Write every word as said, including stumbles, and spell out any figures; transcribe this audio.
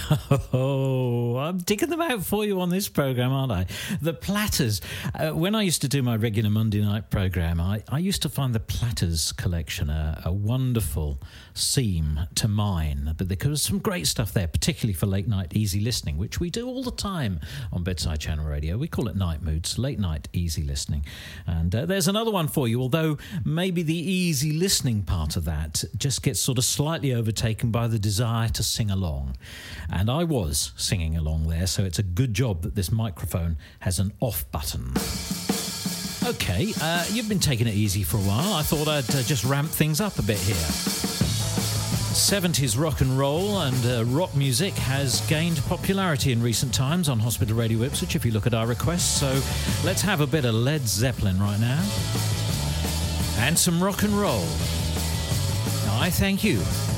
Oh, I'm digging them out for you on this programme, aren't I? The Platters. Uh, when I used to do my regular Monday night programme, I, I used to find the Platters collection a, a wonderful seam to mine. But there was some great stuff there, particularly for late night easy listening, which we do all the time on Bedside Channel Radio. We call it Night Moods, late night easy listening. And uh, there's another one for you, although maybe the easy listening part of that just gets sort of slightly overtaken by the desire to sing along. And I was singing along there, so it's a good job that this microphone has an off button. Okay, uh, you've been taking it easy for a while. I thought I'd uh, just ramp things up a bit here. seventies rock and roll and uh, rock music has gained popularity in recent times on Hospital Radio Ipswich, if you look at our requests. So let's have a bit of Led Zeppelin right now. And some rock and roll. I thank you.